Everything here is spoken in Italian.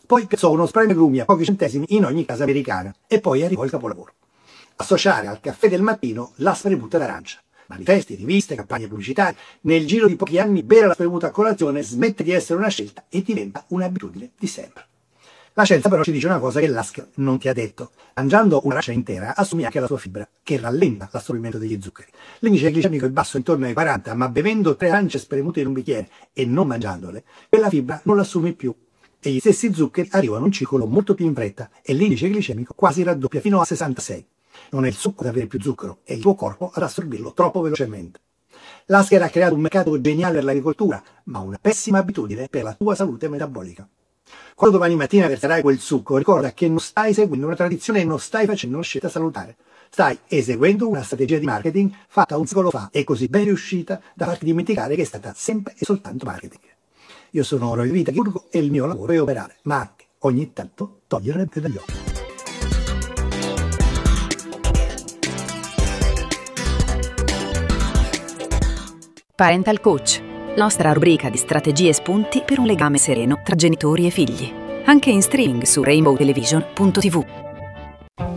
Poi piazzò uno spray agrumi a pochi centesimi in ogni casa americana e poi arrivò il capolavoro. Associare al caffè del mattino la spremuta d'arancia. Manifesti, riviste, campagne pubblicitarie. Nel giro di pochi anni bere la spremuta a colazione smette di essere una scelta e diventa un'abitudine di sempre. La scienza però ci dice una cosa che Lasker non ti ha detto. Mangiando un'arancia intera assumi anche la sua fibra, che rallenta l'assorbimento degli zuccheri. L'indice glicemico è basso intorno ai 40, ma bevendo 3 arance spremute in un bicchiere e non mangiandole, quella fibra non l'assumi più. E gli stessi zuccheri arrivano in un ciclo molto più in fretta e l'indice glicemico quasi raddoppia fino a 66. Non è il succo ad avere più zucchero, è il tuo corpo ad assorbirlo troppo velocemente. Lasker ha creato un mercato geniale per l'agricoltura, ma una pessima abitudine per la tua salute metabolica. Quando domani mattina verserai quel succo, ricorda che non stai seguendo una tradizione e non stai facendo una scelta salutare. Stai eseguendo una strategia di marketing fatta un secolo fa e così ben riuscita da farti dimenticare che è stata sempre e soltanto marketing. Io sono Roy Vita chirurgo e il mio lavoro è operare, ma anche, ogni tanto, togliere le dagli occhi. Parental Coach, nostra rubrica di strategie e spunti per un legame sereno tra genitori e figli. Anche in streaming su rainbowtelevision.tv.